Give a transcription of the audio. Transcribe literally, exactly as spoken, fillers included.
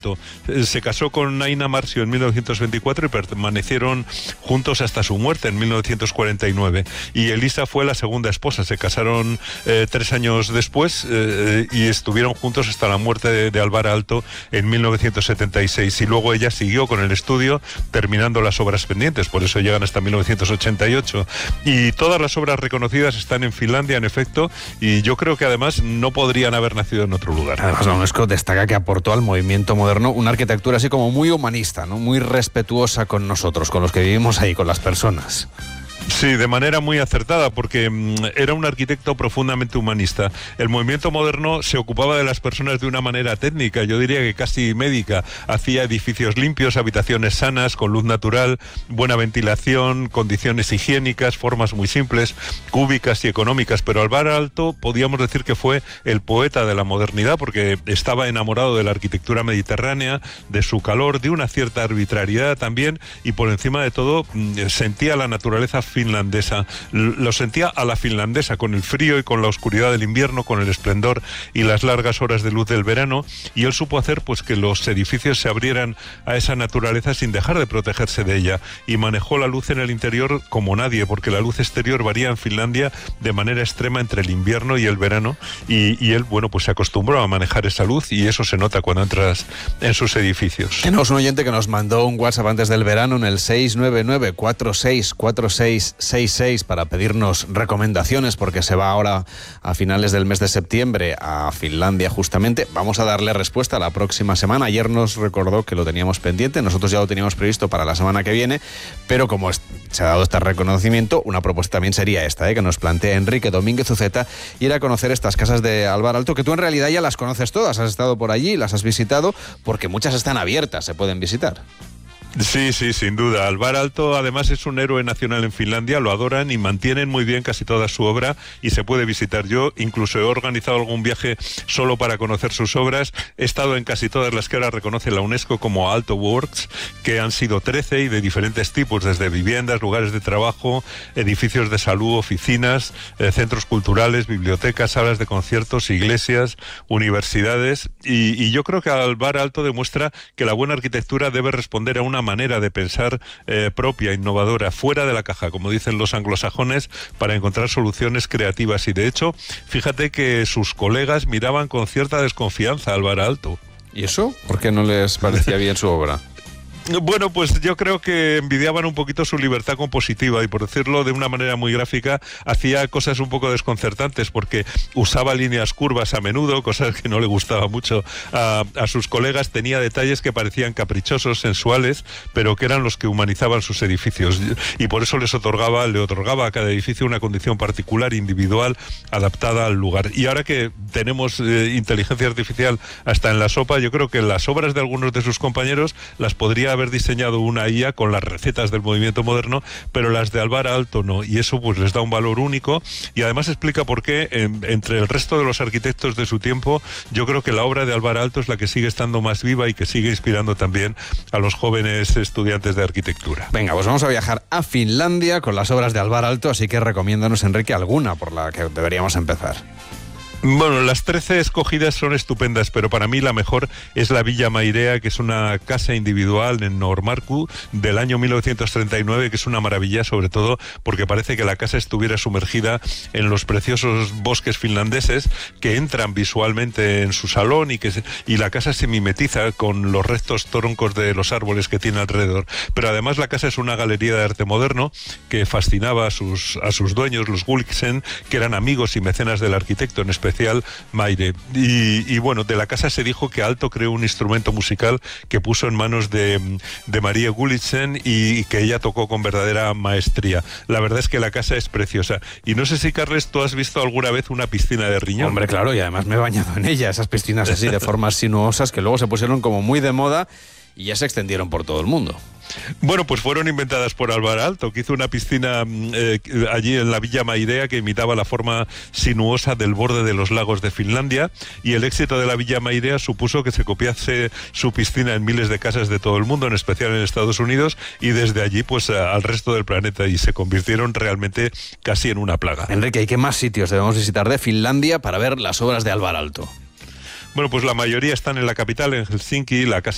Se casó con Naina Marsio en mil novecientos veinticuatro y permanecieron juntos hasta su muerte en mil novecientos cuarenta y nueve. Y Elisa fue la segunda esposa. Se casaron eh, tres años después eh, y estuvieron juntos hasta la muerte de, de Alvar Aalto en mil novecientos setenta y seis. Y luego ella siguió con el estudio, terminando las obras pendientes. Por eso llegan hasta mil novecientos ochenta y ocho. Y todas las obras reconocidas están en Finlandia, en efecto. Y yo creo que además no podrían haber nacido en otro lugar. Además, la UNESCO destaca que aportó al movimiento moderno una arquitectura así como muy humanista, ¿no? Muy respetuosa con nosotros, con los que vivimos ahí, con las personas. Sí, de manera muy acertada, porque mm, era un arquitecto profundamente humanista. El movimiento moderno se ocupaba de las personas de una manera técnica, yo diría que casi médica. Hacía edificios limpios, habitaciones sanas, con luz natural, buena ventilación, condiciones higiénicas, formas muy simples, cúbicas y económicas. Pero Alvar Aalto podíamos decir que fue el poeta de la modernidad, porque estaba enamorado de la arquitectura mediterránea, de su calor, de una cierta arbitrariedad también, y por encima de todo mm, sentía la naturaleza finlandesa, lo sentía a la finlandesa, con el frío y con la oscuridad del invierno, con el esplendor y las largas horas de luz del verano, y él supo hacer pues que los edificios se abrieran a esa naturaleza sin dejar de protegerse de ella, y manejó la luz en el interior como nadie, porque la luz exterior varía en Finlandia de manera extrema entre el invierno y el verano, y, y él, bueno, pues se acostumbró a manejar esa luz, y eso se nota cuando entras en sus edificios. Tenemos un oyente que nos mandó un WhatsApp antes del verano en el seis nueve nueve cuatro seis cuatro seis seis seis para pedirnos recomendaciones, porque se va ahora a finales del mes de septiembre a Finlandia justamente. Vamos a darle respuesta la próxima semana. Ayer nos recordó que lo teníamos pendiente, nosotros ya lo teníamos previsto para la semana que viene, pero como se ha dado este reconocimiento, una propuesta también sería esta, ¿eh? que nos plantea Enrique Domínguez Uceta, ir a conocer estas casas de Alvar Aalto, que tú en realidad ya las conoces todas, has estado por allí, las has visitado, porque muchas están abiertas, se pueden visitar. Sí, sí, sin duda. Alvar Aalto además es un héroe nacional en Finlandia, lo adoran y mantienen muy bien casi toda su obra, y se puede visitar. Yo incluso he organizado algún viaje solo para conocer sus obras. He estado en casi todas las que ahora reconoce la UNESCO como Aalto Works, que han sido trece y de diferentes tipos, desde viviendas, lugares de trabajo, edificios de salud, oficinas, eh, centros culturales, bibliotecas, salas de conciertos, iglesias, universidades, y, y yo creo que Alvar Aalto demuestra que la buena arquitectura debe responder a una manera de pensar eh, propia, innovadora, fuera de la caja, como dicen los anglosajones, para encontrar soluciones creativas. Y de hecho, fíjate que sus colegas miraban con cierta desconfianza a Alvar Aalto. ¿Y eso? ¿Por qué no les parecía bien su obra? Bueno, pues yo creo que envidiaban un poquito su libertad compositiva, y por decirlo de una manera muy gráfica, hacía cosas un poco desconcertantes, porque usaba líneas curvas a menudo, cosas que no le gustaba mucho a, a sus colegas. Tenía detalles que parecían caprichosos, sensuales, pero que eran los que humanizaban sus edificios, y por eso les otorgaba, le otorgaba a cada edificio una condición particular, individual, adaptada al lugar. Y ahora que tenemos eh, inteligencia artificial hasta en la sopa, yo creo que las obras de algunos de sus compañeros las podría haber diseñado una I A con las recetas del movimiento moderno, pero las de Alvar Aalto no, y eso pues les da un valor único, y además explica por qué en, entre el resto de los arquitectos de su tiempo, yo creo que la obra de Alvar Aalto es la que sigue estando más viva y que sigue inspirando también a los jóvenes estudiantes de arquitectura. Venga, pues vamos a viajar a Finlandia con las obras de Alvar Aalto, así que recomiéndanos, Enrique, alguna por la que deberíamos empezar. Bueno, las trece escogidas son estupendas, pero para mí la mejor es la Villa Mairea, que es una casa individual en Noormarkku del año mil novecientos treinta y nueve, que es una maravilla, sobre todo porque parece que la casa estuviera sumergida en los preciosos bosques finlandeses que entran visualmente en su salón, y que se, y la casa se mimetiza con los rectos troncos de los árboles que tiene alrededor. Pero además la casa es una galería de arte moderno que fascinaba a sus, a sus dueños, los Gulliksen, que eran amigos y mecenas del arquitecto, en especial Maire. Y, y bueno, de la casa se dijo que Aalto creó un instrumento musical que puso en manos de, de Maria Gulliksen, y que ella tocó con verdadera maestría. La verdad es que la casa es preciosa. Y no sé si, Carles, tú has visto alguna vez una piscina de riñón. Hombre, claro, y además me he bañado en ella, esas piscinas así de formas sinuosas que luego se pusieron como muy de moda y ya se extendieron por todo el mundo. Bueno, pues fueron inventadas por Alvar Aalto, que hizo una piscina eh, allí en la Villa Mairea que imitaba la forma sinuosa del borde de los lagos de Finlandia, y el éxito de la Villa Mairea supuso que se copiase su piscina en miles de casas de todo el mundo, en especial en Estados Unidos, y desde allí pues a, al resto del planeta, y se convirtieron realmente casi en una plaga. Enrique, ¿y qué más sitios debemos visitar de Finlandia para ver las obras de Alvar Aalto? Bueno, pues la mayoría están en la capital, en Helsinki. La casa